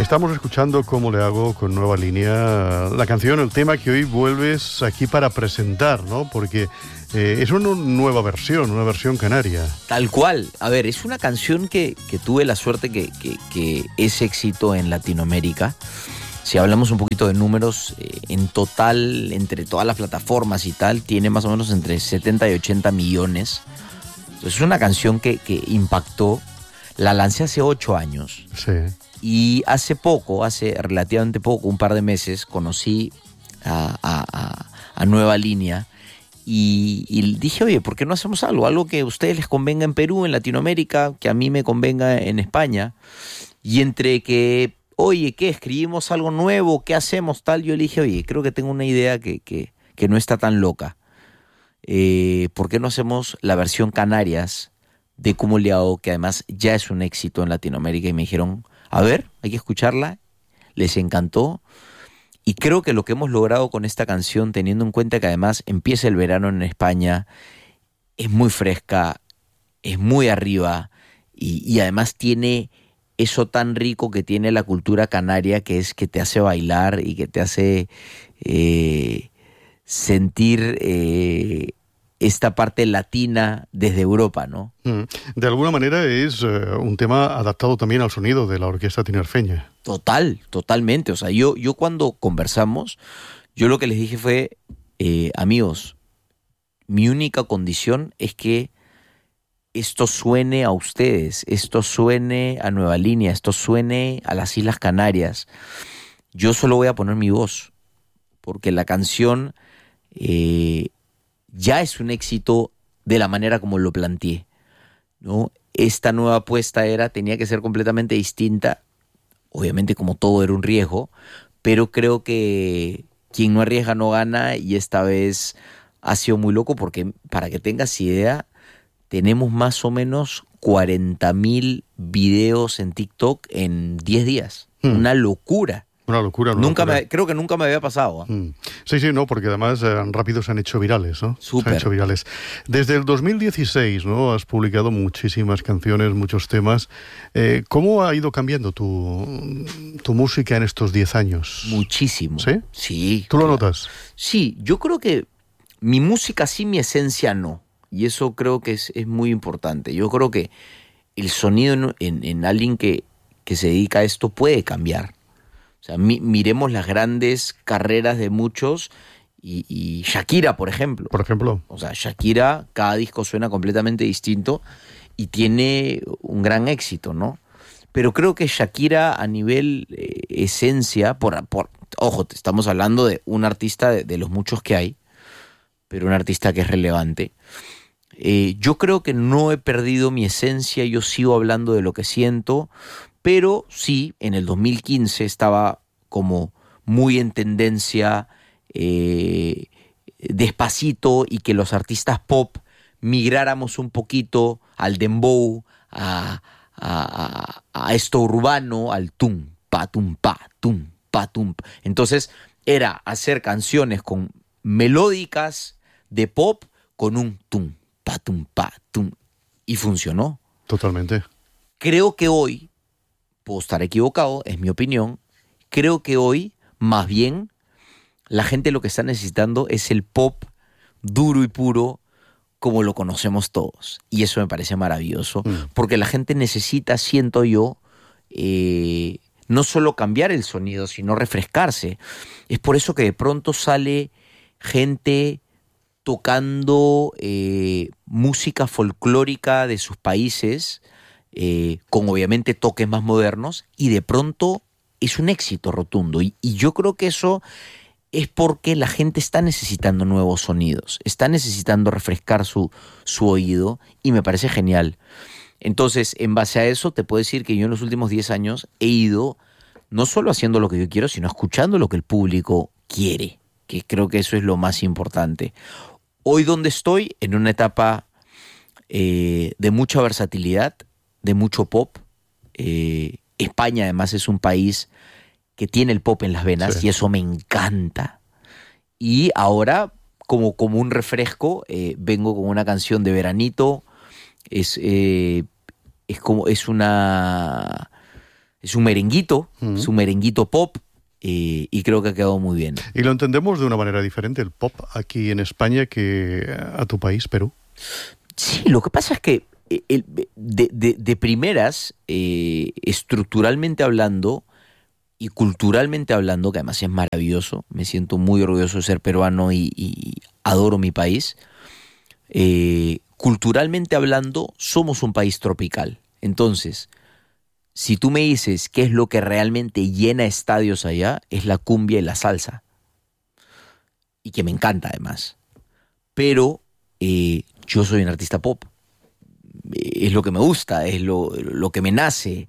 Estamos escuchando Cómo le hago con Nueva Línea, la canción, el tema que hoy vuelves aquí para presentar, ¿no? Porque es una nueva versión, una versión canaria. Tal cual. A ver, es una canción que tuve la suerte que es éxito en Latinoamérica. Si hablamos un poquito de números, en total, entre todas las plataformas y tal, tiene más o menos entre 70 y 80 millones. Entonces, es una canción que impactó. La lancé hace 8 años. Sí. Y hace relativamente poco, un par de meses, conocí a Nueva Línea y dije, oye, ¿por qué no hacemos algo? Algo que a ustedes les convenga en Perú, en Latinoamérica, que a mí me convenga en España. Y entre que, oye, ¿qué? ¿Escribimos algo nuevo? ¿Qué hacemos? Tal, yo le dije, oye, creo que tengo una idea que no está tan loca. ¿Por qué no hacemos la versión Canarias de Cómo le hago, que además ya es un éxito en Latinoamérica? Y me dijeron, a ver, hay que escucharla. Les encantó. Y creo que lo que hemos logrado con esta canción, teniendo en cuenta que además empieza el verano en España, es muy fresca, es muy arriba y además tiene eso tan rico que tiene la cultura canaria, que es que te hace bailar y que te hace sentir esta parte latina desde Europa, ¿no? De alguna manera es un tema adaptado también al sonido de la orquesta tinerfeña. Totalmente. O sea, yo cuando conversamos, yo lo que les dije fue, amigos, mi única condición es que esto suene a ustedes, esto suene a Nueva Línea, esto suene a las Islas Canarias. Yo solo voy a poner mi voz, porque la canción ya es un éxito de la manera como lo planteé, ¿no? Esta nueva apuesta tenía que ser completamente distinta. Obviamente, como todo, era un riesgo, pero creo que quien no arriesga no gana, y esta vez ha sido muy loco porque, para que tengas idea, tenemos más o menos 40,000 videos en TikTok en 10 días. Una locura. Una locura. Creo que nunca me había pasado. Sí, no, porque además rápido se han hecho virales, ¿no? Súper. Se han hecho virales. Desde el 2016, ¿no? Has publicado muchísimas canciones, muchos temas. ¿Cómo ha ido cambiando tu música en estos 10 años? Muchísimo. ¿Sí? Sí. ¿Tú lo notas? Sí, yo creo que mi música sí, mi esencia no. Y eso creo que es muy importante. Yo creo que el sonido en alguien que se dedica a esto puede cambiar. O sea, miremos las grandes carreras de muchos y Shakira, por ejemplo. O sea, Shakira, cada disco suena completamente distinto y tiene un gran éxito, ¿no? Pero creo que Shakira, a nivel esencia, ojo, estamos hablando de un artista de los muchos que hay, pero un artista que es relevante. Yo creo que no he perdido mi esencia, yo sigo hablando de lo que siento, pero sí, en el 2015 estaba como muy en tendencia Despacito, y que los artistas pop migráramos un poquito al dembow, a esto urbano, al tum, pa, tum, pa, tum, pa, tum. Entonces era hacer canciones con melódicas de pop con un tum, pa, tum, y funcionó. Totalmente. Creo que hoy, puedo estar equivocado, es mi opinión, creo que hoy, más bien, la gente lo que está necesitando es el pop duro y puro como lo conocemos todos. Y eso me parece maravilloso, porque la gente necesita, siento yo, no solo cambiar el sonido, sino refrescarse. Es por eso que de pronto sale gente tocando música folclórica de sus países, con obviamente toques más modernos, y de pronto es un éxito rotundo. Y yo creo que eso es porque la gente está necesitando nuevos sonidos, está necesitando refrescar su oído, y me parece genial. Entonces, en base a eso, te puedo decir que yo en los últimos 10 años he ido no solo haciendo lo que yo quiero, sino escuchando lo que el público quiere, que creo que eso es lo más importante. Hoy, donde estoy, en una etapa de mucha versatilidad, de mucho pop. España, además, es un país que tiene el pop en las venas, sí, y eso me encanta. Y ahora, como un refresco, vengo con una canción de veranito. Es es un merenguito, es un merenguito pop, y creo que ha quedado muy bien. Y lo entendemos de una manera diferente, el pop aquí en España, que a tu país, Perú. Sí, lo que pasa es que de primeras, estructuralmente hablando y culturalmente hablando, que además es maravilloso, me siento muy orgulloso de ser peruano y adoro mi país, culturalmente hablando somos un país tropical. Entonces, si tú me dices qué es lo que realmente llena estadios allá, es la cumbia y la salsa. Y que me encanta además. Pero yo soy un artista pop. Es lo que me gusta, es lo que me nace.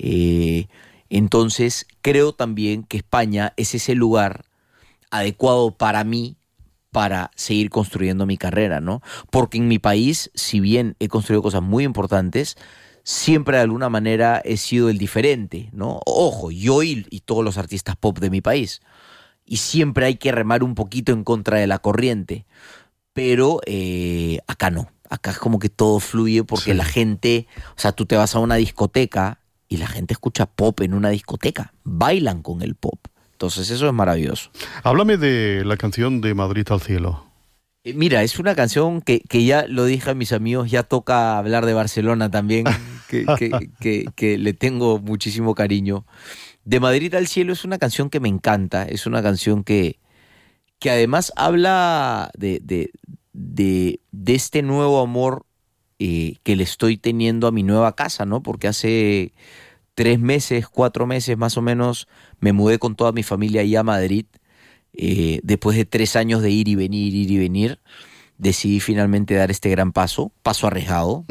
Entonces, creo también que España es ese lugar adecuado para mí para seguir construyendo mi carrera, ¿no? Porque en mi país, si bien he construido cosas muy importantes, siempre de alguna manera he sido el diferente, ¿no? Ojo, yo y todos los artistas pop de mi país. Y siempre hay que remar un poquito en contra de la corriente. Pero acá no. Acá es como que todo fluye porque la gente, o sea, tú te vas a una discoteca y la gente escucha pop en una discoteca. Bailan con el pop. Entonces eso es maravilloso. Háblame de la canción de Madrid al cielo. Mira, es una canción que ya lo dije a mis amigos, ya toca hablar de Barcelona también, que le tengo muchísimo cariño. De Madrid al cielo es una canción que me encanta, es una canción que además habla de este nuevo amor que le estoy teniendo a mi nueva casa, ¿no? Porque hace 3 meses, 4 meses más o menos, me mudé con toda mi familia allá a Madrid. Después de 3 años de ir y venir, decidí finalmente dar este gran paso arriesgado,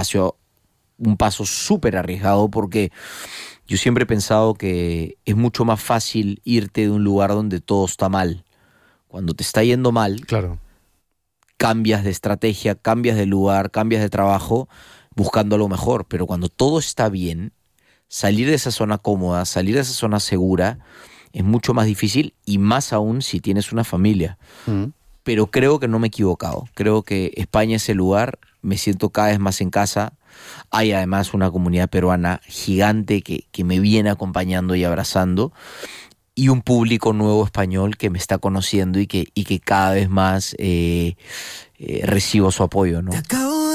un paso súper arriesgado, porque yo siempre he pensado que es mucho más fácil irte de un lugar donde todo está mal. Cuando te está yendo mal, claro, cambias de estrategia, cambias de lugar, cambias de trabajo, buscando lo mejor. Pero cuando todo está bien, salir de esa zona cómoda, salir de esa zona segura, es mucho más difícil, y más aún si tienes una familia. Pero creo que no me he equivocado. Creo que España es el lugar, me siento cada vez más en casa. Hay además una comunidad peruana gigante que me viene acompañando y abrazando, y un público nuevo español que me está conociendo y que cada vez más recibo su apoyo, ¿no?